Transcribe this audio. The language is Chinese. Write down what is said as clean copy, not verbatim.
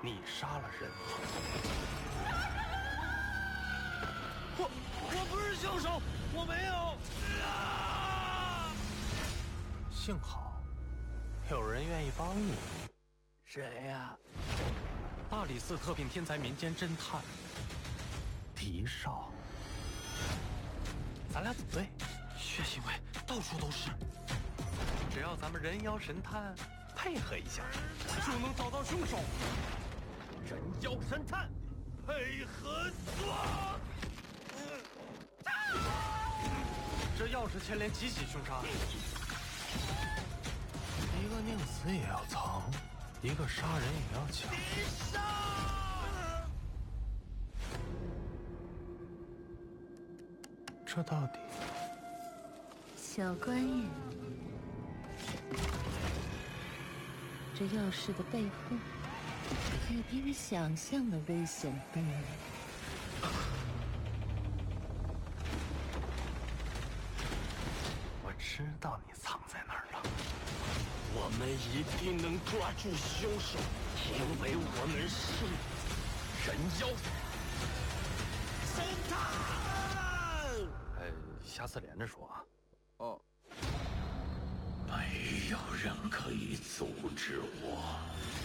你杀了人。 我不是凶手，我没有。 幸好有人愿意帮你。 谁呀？ 大理寺特聘天才民间侦探狄少，咱俩组队， 血腥味到处都是， 只要咱们人妖神探配合一下， 就能找到凶手。人妖神探，配合做。 这钥匙牵连几起凶杀，一个宁死也要藏，一个杀人也要抢。 狄少， 这到底？ 小官人，这钥匙的背后，可比你想象的危险多了。 我知道你藏在哪儿了。 我们一定能抓住凶手，因为我们是人妖神探。 下次连着说啊。 哦。 没有人可以阻止我。